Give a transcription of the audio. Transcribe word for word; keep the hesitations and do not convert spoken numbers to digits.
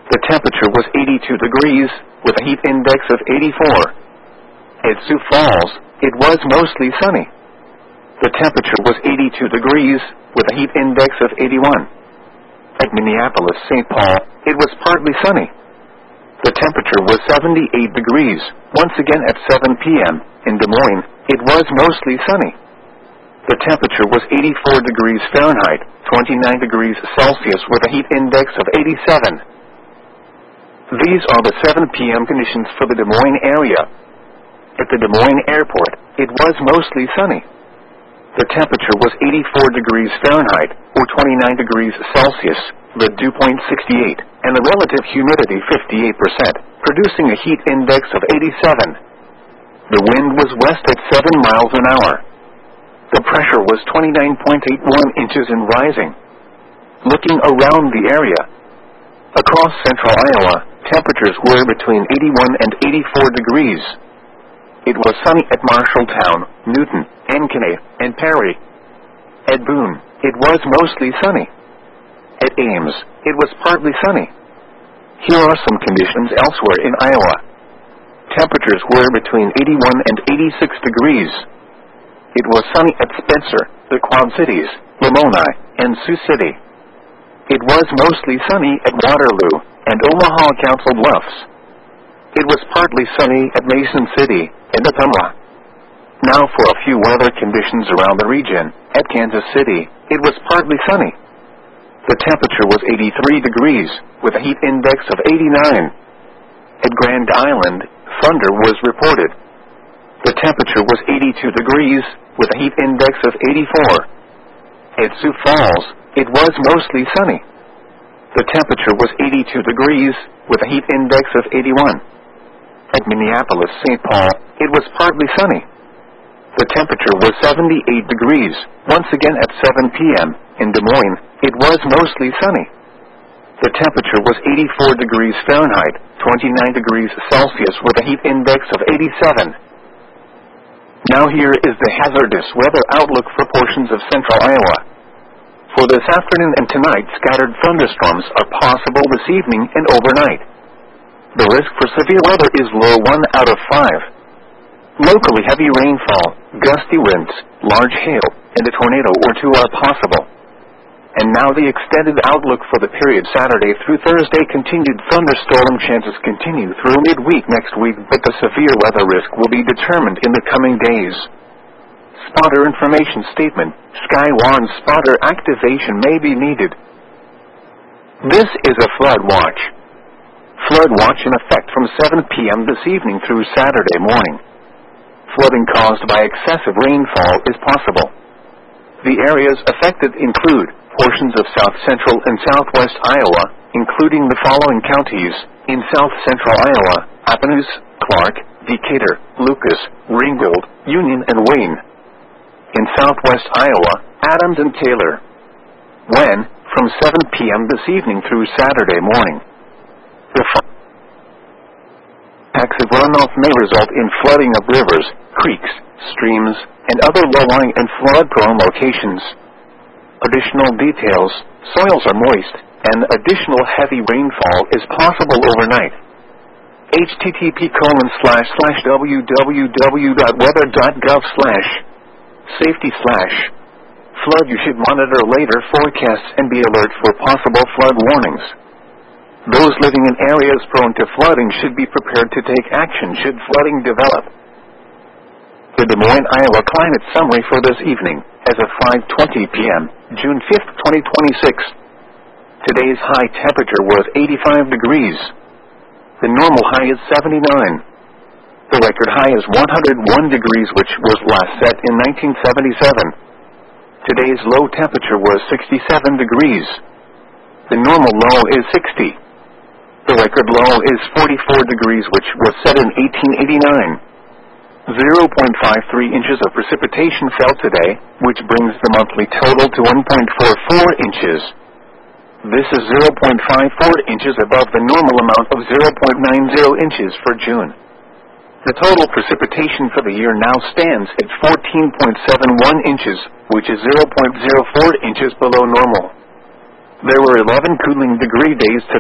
The temperature was eighty-two degrees, with a heat index of eighty-four. At Sioux Falls, it was mostly sunny. The temperature was eighty-two degrees, with a heat index of eighty-one. At Minneapolis-Saint Paul, it was partly sunny. The temperature was seventy-eight degrees. Once again at seven p.m. in Des Moines, it was mostly sunny. The temperature was eighty-four degrees Fahrenheit, twenty-nine degrees Celsius, with a heat index of eighty-seven. These are the seven p.m. conditions for the Des Moines area. At the Des Moines Airport, it was mostly sunny. The temperature was eighty-four degrees Fahrenheit, or twenty-nine degrees Celsius, the dew point sixty-eight, and the relative humidity fifty-eight percent, producing a heat index of eighty-seven. The wind was west at seven miles an hour. The pressure was twenty-nine point eight one inches and rising. Looking around the area, across central Iowa, temperatures were between eighty-one and eighty-four degrees. It was sunny at Marshalltown, Newton, Ankeny, and Perry. At Boone, it was mostly sunny. At Ames, it was partly sunny. Here are some conditions elsewhere in Iowa. Temperatures were between eighty-one and eighty-six degrees. It was sunny at Spencer, the Quad Cities, Lamoni, and Sioux City. It was mostly sunny at Waterloo and Omaha Council Bluffs. It was partly sunny at Mason City and Ottumwa. Now for a few weather conditions around the region. At Kansas City, it was partly sunny. The temperature was eighty-three degrees, with a heat index of eighty-nine. At Grand Island, thunder was reported. The temperature was eighty-two degrees, with a heat index of eighty-four. At Sioux Falls, it was mostly sunny. The temperature was eighty-two degrees, with a heat index of eighty-one. At Minneapolis-Saint Paul, it was partly sunny. The temperature was seventy-eight degrees. Once again at seven p.m. in Des Moines, it was mostly sunny. The temperature was eighty-four degrees Fahrenheit, twenty-nine degrees Celsius, with a heat index of eighty-seven. Now here is the hazardous weather outlook for portions of central Iowa. For this afternoon and tonight, scattered thunderstorms are possible this evening and overnight. The risk for severe weather is low one out of five. Locally heavy rainfall, gusty winds, large hail, and a tornado or two are possible. And now the extended outlook for the period Saturday through Thursday. Continued thunderstorm chances continue through midweek next week, but the severe weather risk will be determined in the coming days. Spotter information statement. Skywarn spotter activation may be needed. This is a flood watch. Flood watch in effect from seven p.m. this evening through Saturday morning. Flooding caused by excessive rainfall is possible. The areas affected include portions of south-central and southwest Iowa, including the following counties: in south-central Iowa, Appanoose, Clark, Decatur, Lucas, Ringgold, Union, and Wayne. In southwest Iowa, Adams and Taylor. When, from seven p.m. this evening through Saturday morning. The impacts of runoff may result in flooding of rivers, creeks, streams, and other low-lying and flood-prone locations. Additional details: soils are moist, and additional heavy rainfall is possible overnight. H T T P colon slash slash w w w dot weather dot gov slash safety slash flood. You should monitor later forecasts and be alert for possible flood warnings. Those living in areas prone to flooding should be prepared to take action should flooding develop. The Des Moines, Iowa climate summary for this evening, as of five twenty p.m., June fifth, twenty twenty-six. Today's high temperature was eighty-five degrees. The normal high is seventy-nine. The record high is one hundred one degrees, which was last set in nineteen seventy-seven. Today's low temperature was sixty-seven degrees. The normal low is sixty. The record low is forty-four degrees, which was set in eighteen eighty-nine. zero point five three inches of precipitation fell today, which brings the monthly total to one point four four inches. This is zero point five four inches above the normal amount of zero point nine zero inches for June. The total precipitation for the year now stands at fourteen point seven one inches, which is zero point zero four inches below normal. There were eleven cooling degree days today.